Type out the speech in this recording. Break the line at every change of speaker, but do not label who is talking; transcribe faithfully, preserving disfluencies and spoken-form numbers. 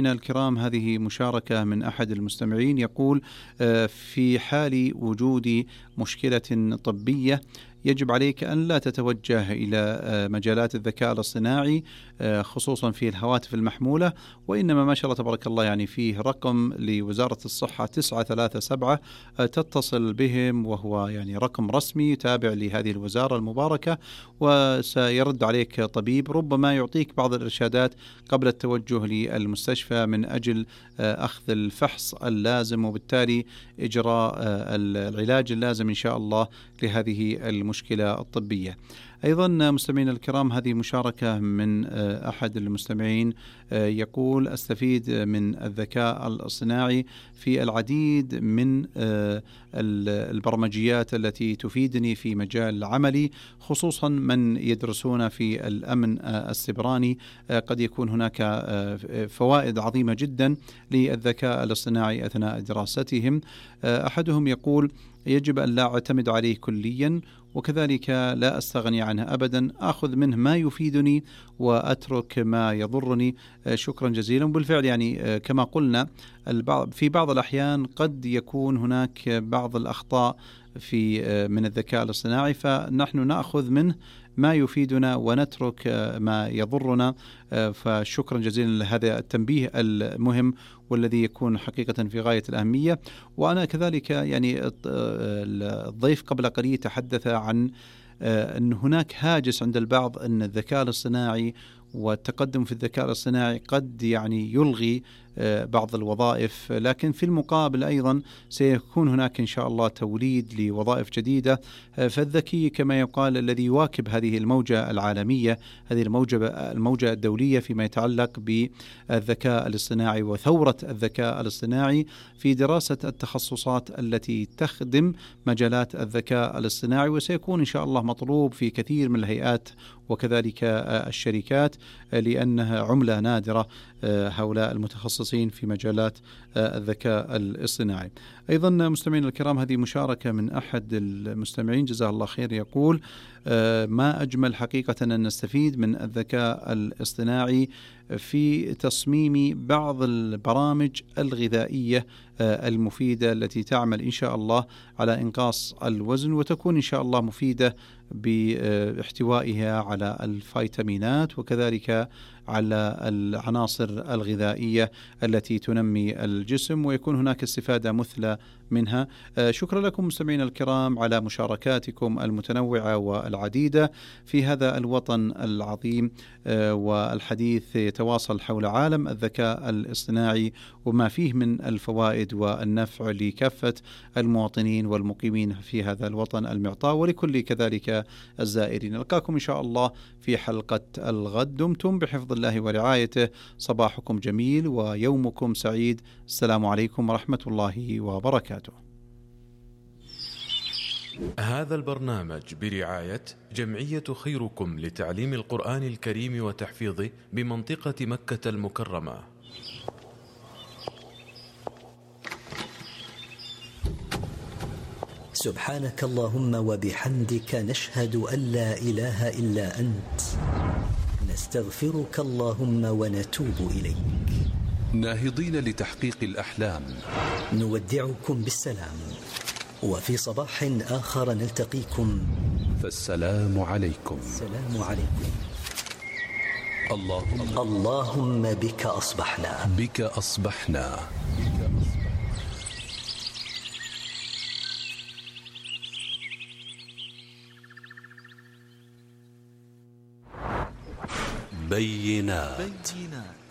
مستمعينا الكرام، هذه مشاركة من أحد المستمعين يقول: في حال وجود مشكلة طبية يجب عليك أن لا تتوجه إلى مجالات الذكاء الاصطناعي خصوصا في الهواتف المحمولة، وإنما ما شاء الله تبارك الله يعني فيه رقم لوزارة الصحة تسعة ثلاثة سبعة تتصل بهم، وهو يعني رقم رسمي تابع لهذه الوزارة المباركة، وسيرد عليك طبيب ربما يعطيك بعض الإرشادات قبل التوجه للمستشفى من أجل أخذ الفحص اللازم وبالتالي إجراء العلاج اللازم إن شاء الله لهذه المشكلة الطبية. أيضا مستمعين الكرام، هذه مشاركة من أحد المستمعين يقول: أستفيد من الذكاء الاصطناعي في العديد من البرمجيات التي تفيدني في مجال عملي، خصوصا من يدرسون في الأمن السيبراني. قد يكون هناك فوائد عظيمة جدا للذكاء الاصطناعي أثناء دراستهم. أحدهم يقول: يجب أن لا أعتمد عليه كليا، وكذلك لا أستغني عنه أبدا، أخذ منه ما يفيدني وأترك ما يضرني. شكرا جزيلا. بالفعل يعني كما قلنا في بعض الأحيان قد يكون هناك بعض الأخطاء في من الذكاء الاصطناعي، فنحن نأخذ منه ما يفيدنا ونترك ما يضرنا. فشكرا جزيلا لهذا التنبيه المهم والذي يكون حقيقة في غاية الأهمية. وأنا كذلك يعني الضيف قبل قليل تحدث عن أن هناك هاجس عند البعض أن الذكاء الاصطناعي والتقدم في الذكاء الاصطناعي قد يعني يلغي بعض الوظائف، لكن في المقابل أيضا سيكون هناك إن شاء الله توليد لوظائف جديدة. فالذكي كما يقال الذي يواكب هذه الموجة العالمية، هذه الموجة الموجة الدولية فيما يتعلق بالذكاء الاصطناعي وثورة الذكاء الاصطناعي في دراسة التخصصات التي تخدم مجالات الذكاء الاصطناعي، وسيكون إن شاء الله مطلوب في كثير من الهيئات وكذلك الشركات، لأنها عملة نادرة هؤلاء المتخصصين في مجالات الذكاء الاصطناعي. أيضا مستمعين الكرام، هذه مشاركة من أحد المستمعين جزاه الله خير يقول: ما أجمل حقيقة أن نستفيد من الذكاء الاصطناعي في تصميم بعض البرامج الغذائية المفيدة التي تعمل إن شاء الله على إنقاص الوزن، وتكون إن شاء الله مفيدة باحتوائها على الفيتامينات وكذلك على العناصر الغذائية التي تنمي الجسم، ويكون هناك استفادة مثلى منها. شكرا لكم مستمعينا الكرام على مشاركاتكم المتنوعة والعديدة في هذا الوطن العظيم، والحديث يتواصل حول عالم الذكاء الاصطناعي وما فيه من الفوائد والنفع لكافة المواطنين والمقيمين في هذا الوطن المعطاء ولكل كذلك الزائرين. نلقاكم إن شاء الله في حلقة الغد. دمتم بحفظ الله ورعايته. صباحكم جميل ويومكم سعيد. السلام عليكم ورحمة الله وبركاته.
هذا البرنامج برعاية جمعية خيركم لتعليم القرآن الكريم وتحفيظه بمنطقة مكة المكرمة.
سبحانك اللهم وبحمدك، نشهد أن لا إله إلا أنت، نستغفرك اللهم ونتوب إليك.
ناهضين لتحقيق الأحلام،
نودعكم بالسلام، وفي صباح آخر نلتقيكم،
فالسلام عليكم.
السلام عليكم.
اللهم,
اللهم بك أصبحنا
بك أصبحنا بينات.